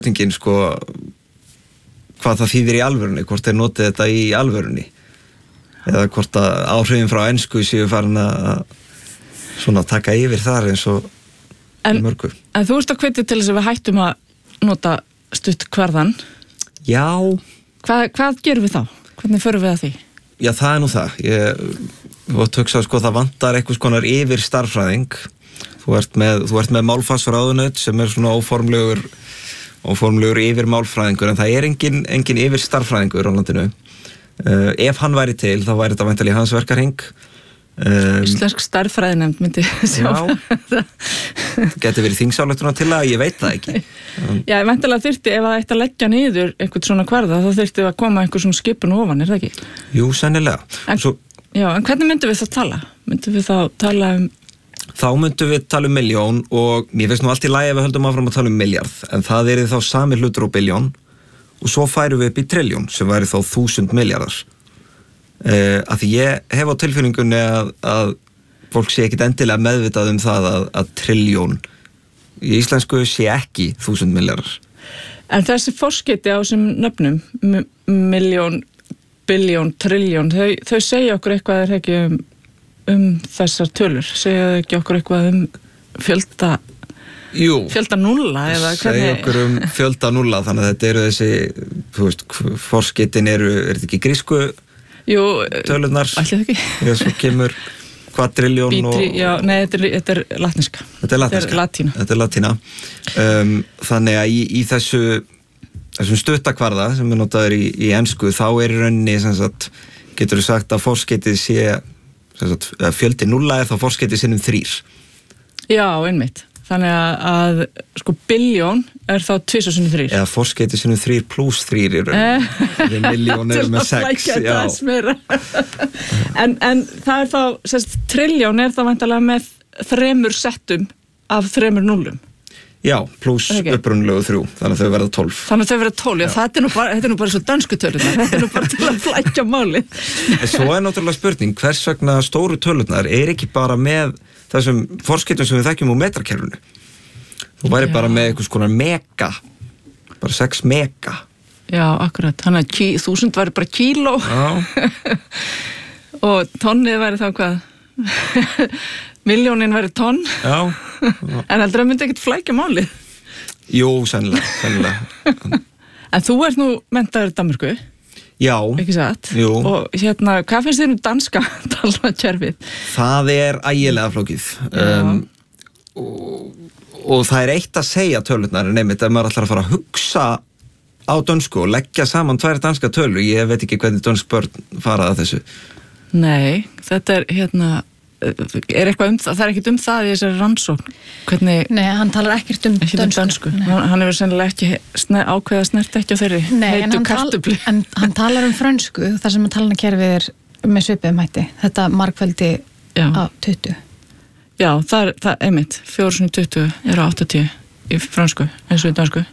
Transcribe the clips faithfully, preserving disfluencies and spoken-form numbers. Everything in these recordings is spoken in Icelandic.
spurningin sko hvað það þýðir í alvörunni, hvort þeir notið þetta í alvörunni eða hvort að áhrifin frá ensku séu farin að svona taka yfir þar eins og en, mörgu. En þú veist að hvetja til þess að við hættum að nota stutt kvarðan. Já. Hvað, hvað gerum við þá? Hvernig förum við að því? Já, það er nú það. Ég vart hugsað sko það vantar eitthvað konar yfir starffræðing. Þú ert með, þú ert með málfarsráðunaut sem er svona óformlegur óformlegur yfir málfræðingur en það er engin, engin yfir starffræðingur á landinu. Uh, ef hann væri til þá væri þetta væntanlega í hans verkarhing. Um, Íslensk starffræðinefnd myndi sjá. Já, geti verið þingsáleituna til að ég veit það ekki. Já, væntanlega þyrfti ef það ætti að leggja niður einhvern svona kvarða þá þyrfti að koma einhver svona skipun ofan, er það ekki? Jú, sennilega. En, Svo, já, en hvernig myndum við þá tala? Myndum við þá tala um Þá myndum við tala um milljón og mér finnst nú allt í lagi að við höldum áfram að tala um miljard en það er þá sami hlutur og biljón og svo færum við upp í trilljón sem væri þá þúsund miljardar. Uh, af því ég hef á tilfinningunni að, að fólk sé ekkit endilega meðvitað um það að, að trilljón í íslensku sé ekki þúsund miljardar. En þessi forskeytti á þessum nöfnum, milljón, biljón, trilljón, þau, þau segja okkur eitthvað er ekki um um þessar tölur, segja þau ekki okkur eitthvað um fjölda Jú, fjölda núlla eða hvernig segja okkur um fjölda núlla þannig að þetta eru þessi, þú veist, forskeytin eru, er þetta ekki grísku Jú, tölurnar? Ætli það ekki? Já, svo kemur kvadrilljón og já, nei, þetta er, þetta er latneska. Þetta er latneska. Þetta er latína. Þetta er latína. Um, þannig að í, í þessu þessum stuttakvarða sem er notaður í, í ensku þá er í rauninni sem sagt, getur þú sagt að forskeytið sé Sagt, fjöldi núlla er þá forskeytið sinnum þrýr. Já, einmitt. Þannig að, að sko biljón er þá tvisvar sinnum þrýr. Eða forskeytið sinnum þrýr pluss þrýr í raun. Þegar miljón er með sex. en, en það er þá, sérst, trilljón er þá væntanlega með þremur settum af þremur núllum. Já, pluss upprunalegu þrjú, þannig að þau verða tólf. Þannig að þau verða tólf, já, já. Það er nú bara, þetta er nú bara svo dönsku tölurnar, þetta er nú bara til að flækja máli. En svo er náttúrulega spurning, hvers vegna stóru tölurnar er ekki bara með þessum forskeytum sem við þekkjum úr metrakerfinu. Þú væri já. bara með einhvers konar mega, bara sex mega. Já, akkurat, þannig að tí, þúsund væri bara kíló og tonnið væri þá hvað? Miljónin væri tonn. Já. En heldur það myndi ekkert flækja málið? Jú, sennilega, sennilega. En þú ert nú menntaður í Danmörku? Já. Ekki satt? Jú. Og hérna, hvað finnst þér um danska talnakerfið? Það er ægilega flókið. Um, og, og það er eitt að segja tölurnar, en einmitt ef maður ætlar að fara að hugsa á dönsku og leggja saman tvær danska tölu, ég veit ekki hvernig dönsk börn fara að þessu. Nei, þetta er hérna er eitthvað um það, það er ekkert um það í þessari rannsókn hvernig Nei, hann talar ekkert um ekki dönsku, dönsku. Hann, hann hefur sennilega ekki sne, ákveða snert ekki á þeirri Nei, en hann, tal, en hann talar um frönsku þar sem að talnakerfið er með svipuðum hætti þetta margfeldi Já. á tuttugu Já, það er, það, einmitt, fjóra sinnum tuttugu eru áttatíu í frönsku eins og í dönsku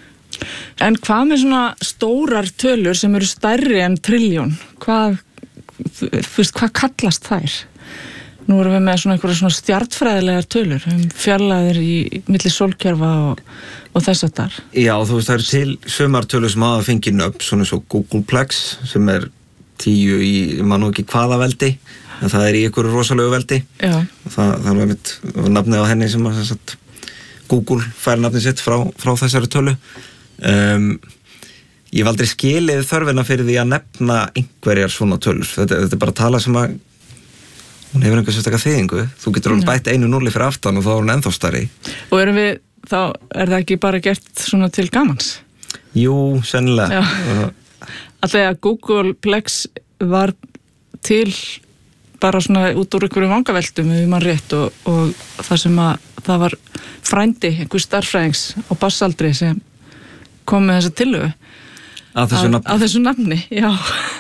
En hvað með svona stórar tölur sem eru stærri en trilljón hvað, fyrst, hvað kallast þær? Nú erum við með svona einhverja svona stjarnfræðilegar tölur um fjarlægðir í milli sólkerfa og, og þess að þar. Já, þú veist, það eru til sumar tölur sem hafa fengið nöfn, svona svo Googleplex sem er tíu í, man nú ekki hvaða veldi, en það er í einhverju rosalegu veldi. Já. Og það, það er einmitt nafnið á henni sem að sagt, Google fær nafnið sitt frá, frá þessari tölu. Um, ég hef aldrei skilið þörfina fyrir því að nefna einhverjar svona tölur. Þetta, þetta er bara tala sem að hún hefur einhver sérstaklega þýðingu. Þú getur hún bætt einu núlli fyrir aftan og þá er hún ennþá stærri. Og erum við, þá er það ekki bara gert svona til gamans? Jú, sennilega. Alltaf að Googleplex var til bara svona út úr einhverjum vangaveltum ef mann rétt og, og það sem að það var frændi, einhver starffræðings á bassaldri sem kom með þessa tillögu. Að þessu nafni? Að þessu nafni, já.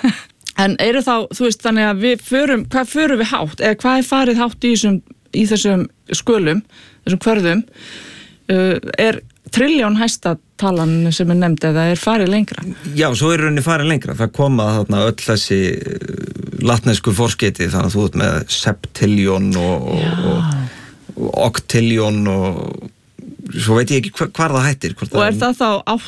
En eru þá, þú veist, þannig að við förum, hvað förum við hátt, eða hvað er farið hátt í þessum, í þessum skölum, þessum hverðum, uh, er trilljón hæsta talan sem er nefnd eða er farið lengra? Já, svo er rauninni farið lengra. Það koma þarna öll þessi latnesku forskeyti, þannig að þú ert með septilljón og, og, og oktilljón og svo veit ég ekki hvar, hvar það hættir. Og er það þá